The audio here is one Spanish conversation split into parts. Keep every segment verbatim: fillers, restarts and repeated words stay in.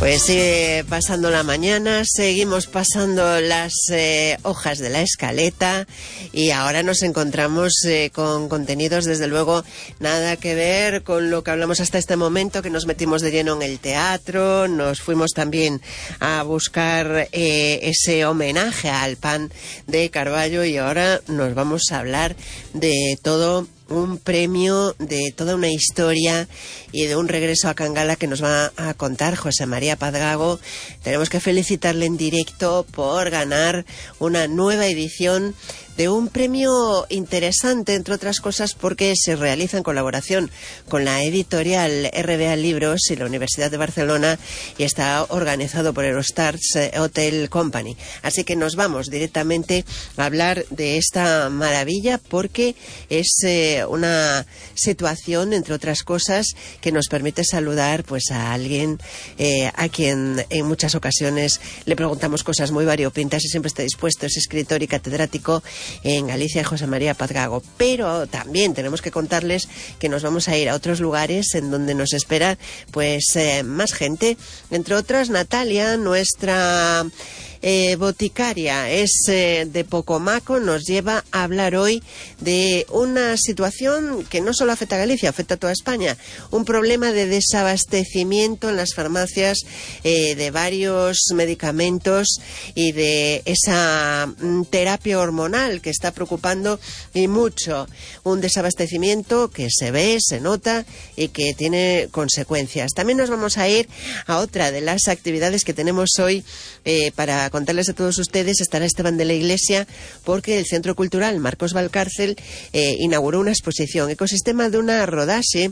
Pues sigue pasando la mañana, seguimos pasando las eh, hojas de la escaleta y ahora nos encontramos eh, con contenidos, desde luego, nada que ver con lo que hablamos hasta este momento, que nos metimos de lleno en el teatro, nos fuimos también a buscar eh, ese homenaje al pan de Carballo y ahora nos vamos a hablar de todo un premio, de toda una historia y de un regreso a Cangala que nos va a contar José María Paz Gago. Tenemos que felicitarle en directo por ganar una nueva edición de un premio interesante, entre otras cosas, porque se realiza en colaboración con la editorial R B A Libros y la Universidad de Barcelona y está organizado por Eurostars Hotel Company. Así que nos vamos directamente a hablar de esta maravilla porque es eh, una situación, entre otras cosas, que nos permite saludar pues a alguien eh, a quien en muchas ocasiones le preguntamos cosas muy variopintas y siempre está dispuesto. Es escritor y catedrático en Galicia, José María Paz Gago. Pero también tenemos que contarles que nos vamos a ir a otros lugares en donde nos espera pues eh, más gente, entre otras Natalia, nuestra Eh, boticaria, es eh, de Pocomaco, nos lleva a hablar hoy de una situación que no solo afecta a Galicia, afecta a toda España, un problema de desabastecimiento en las farmacias eh, de varios medicamentos y de esa mm, terapia hormonal que está preocupando y mucho, un desabastecimiento que se ve, se nota y que tiene consecuencias. También nos vamos a ir a otra de las actividades que tenemos hoy eh, para contarles a todos ustedes. Estará Esteban de la Iglesia porque el Centro Cultural Marcos Valcárcel eh, inauguró una exposición, Ecosistema de una Rodaxe.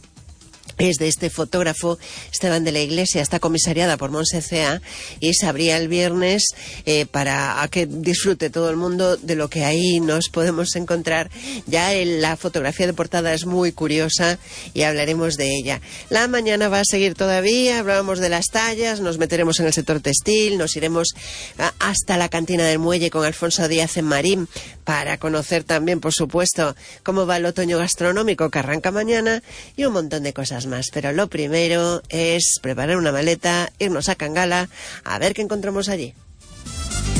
Es de este fotógrafo Esteban de la Iglesia, está comisariada por Monse Cea y se abría el viernes eh, para a que disfrute todo el mundo de lo que ahí nos podemos encontrar. Ya en la fotografía de portada es muy curiosa y hablaremos de ella. La mañana va a seguir todavía, hablábamos de las tallas, nos meteremos en el sector textil, nos iremos a, hasta la cantina del Muelle con Alfonso Díaz en Marín para conocer también, por supuesto, cómo va el otoño gastronómico que arranca mañana y un montón de cosas más. Pero lo primero es preparar una maleta, irnos a Cangala, a ver qué encontramos allí.